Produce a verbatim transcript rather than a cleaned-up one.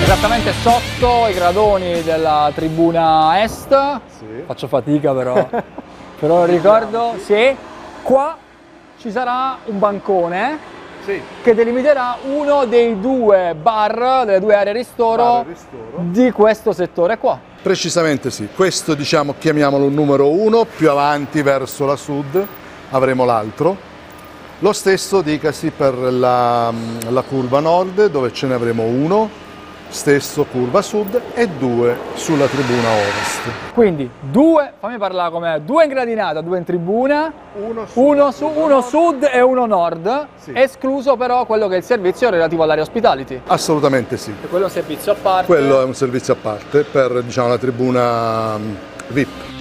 esattamente sotto i gradoni della tribuna est. Sì. Faccio fatica però, però ricordo, sì, qua ci sarà un bancone Sì. che delimiterà uno dei due bar, delle due aree ristoro, Bar e ristoro. di questo settore qua. Precisamente sì, questo diciamo chiamiamolo il numero uno, più avanti verso la sud avremo l'altro. Lo stesso dicasi per la, la curva nord, dove ce ne avremo uno, stesso curva sud, e due sulla tribuna ovest. Quindi due, fammi parlare come due in gradinata, due in tribuna, Uno, uno, su, uno sud e uno nord, Sì. escluso però quello che è il servizio relativo all'area hospitality. Assolutamente sì. E quello è un servizio a parte. Quello è un servizio a parte per diciamo, la tribuna V I P.